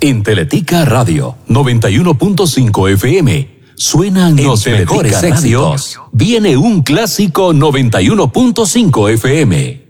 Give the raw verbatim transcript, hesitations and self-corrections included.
En Teletica Radio noventa y uno punto cinco F M suenan en los mejores éxitos. Viene un clásico noventa y uno punto cinco F M.